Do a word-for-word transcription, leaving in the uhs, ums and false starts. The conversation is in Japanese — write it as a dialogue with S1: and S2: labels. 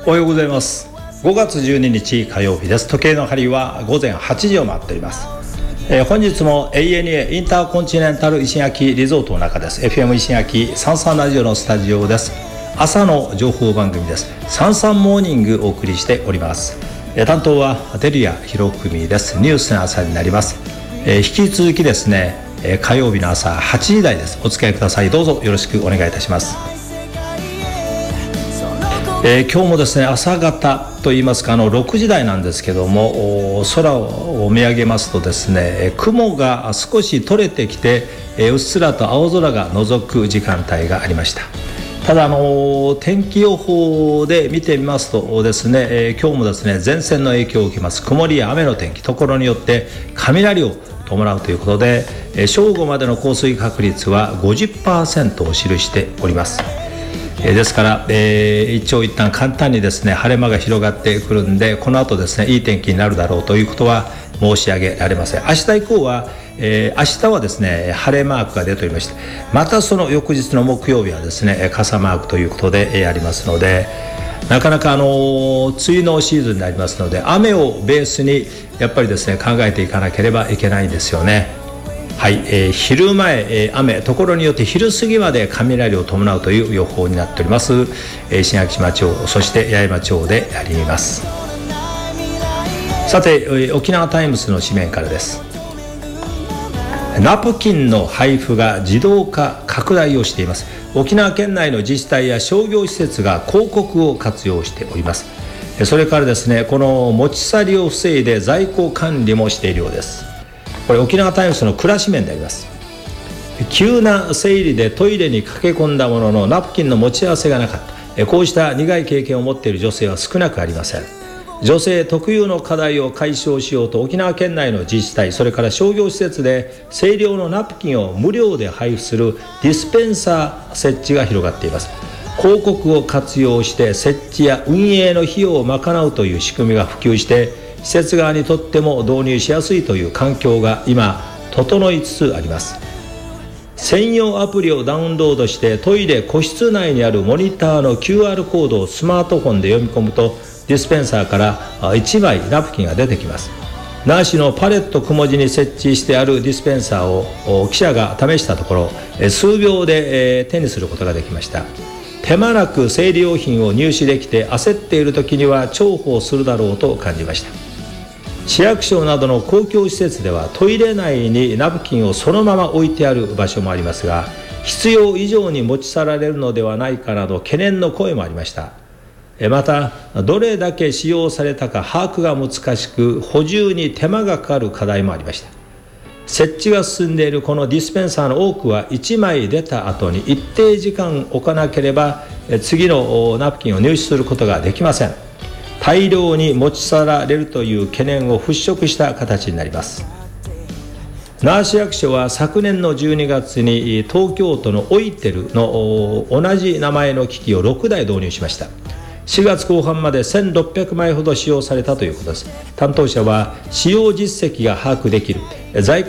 S1: おはようございます。ごがつじゅうににち火曜日です。時計の針は午前はちじを回っております。えー、本日も エーエヌエー インターコンチネンタル石垣リゾートの中です。 エフエム 石垣サンサンラジオのスタジオです。朝の情報番組です。サンサンモーニングお送りしております。えー、担当は照屋博文です。ニュースの朝になります。えー、引き続きですね、えー、火曜日の朝はちじ台です。お付き合いください。どうぞよろしくお願いいたします。えー、今日もですね、朝方といいますか、あのろくじ台なんですけども、空を見上げますとですね、雲が少し取れてきて、えー、うっすらと青空が覗く時間帯がありました。ただあの天気予報で見てみますとですね、えー、今日もですね、前線の影響を受けます曇りや雨の天気、ところによって雷を伴うということで、えー、正午までの降水確率は ごじゅっパーセント を記しております。ですから、えー、一長一短簡単にですね、晴れ間が広がってくるんで、この後ですね、いい天気になるだろうということは申し上げられません。明日以降は、えー、明日はですね、晴れマークが出ておりまして、またその翌日の木曜日はですね、傘マークということで、えー、ありますので、なかなかあのー、梅雨のシーズンになりますので、雨をベースにやっぱりですね、考えていかなければいけないんですよね。はい、えー、昼前、えー、雨、ところによって昼過ぎまで雷を伴うという予報になっております。えー、石垣島地方、そして八重山地方であります。さて、えー、沖縄タイムズの紙面からです。ナプキンの配布が自動化拡大をしています。沖縄県内の自治体や商業施設が広告を活用しております。それからですね、この持ち去りを防いで在庫管理もしているようです。これ沖縄タイムズの暮らし面であります。急な生理でトイレに駆け込んだもののナプキンの持ち合わせがなかった。こうした苦い経験を持っている女性は少なくありません。女性特有の課題を解消しようと、沖縄県内の自治体、それから商業施設で清涼のナプキンを無料で配布するディスペンサー設置が広がっています。広告を活用して設置や運営の費用を賄うという仕組みが普及して、施設側にとっても導入しやすいという環境が今整いつつあります。専用アプリをダウンロードしてトイレ個室内にあるモニターの キューアール コードをスマートフォンで読み込むと、ディスペンサーからいちまいナプキンが出てきます。那覇市のパレットくもじに設置してあるディスペンサーを記者が試したところ、数秒で手にすることができました。手間なく生理用品を入手できて、焦っている時には重宝するだろうと感じました。市役所などの公共施設ではトイレ内にナプキンをそのまま置いてある場所もありますが、必要以上に持ち去られるのではないかなど懸念の声もありました。また、どれだけ使用されたか把握が難しく、補充に手間がかかる課題もありました。設置が進んでいるこのディスペンサーの多くはいちまい出た後に一定時間置かなければ次のナプキンを入手することができません。大量に持ち去られるという懸念を払拭した形になります。那覇市役所は昨年のじゅうにがつに東京都のオイテルの同じ名前の機器をろくだい導入しました。しがつこう半までせんろっぴゃくまいほど使用されたということです。担当者は使用実績が把握できる、在庫